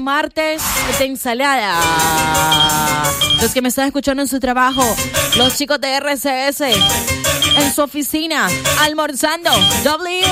martes de ensalada. Los que me están escuchando en su trabajo, los chicos de RCS, en su oficina, almorzando. W.